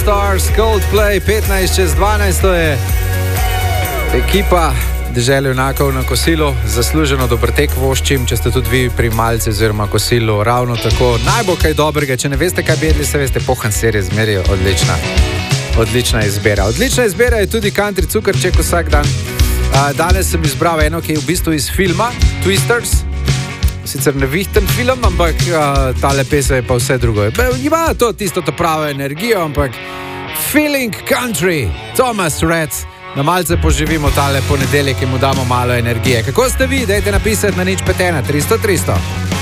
Stars, Coldplay, 15 čez 12, to je ekipa Dežele junakov na kosilu, zasluženo dober tek voščim, če ste tudi vi pri malce oziroma kosilu, ravno tako, naj bo kaj dobrega, če ne veste, kaj bi jedli, se veste, pohan serije zmeri, odlična izbira. Odlična izbira je tudi country cukrček vsak dan. Danes sem izbral eno, ki je v bistvu iz filma Twisters, sicer nevihten film, ampak tale pesem je pa vse drugo. Ima to tisto pravo energijo, ampak Feeling Country, Thomas Rhett. Da malce poživimo tale ponedeljek in mu damo malo energije. Kako ste vi? Dajte napisati na 051 300 300.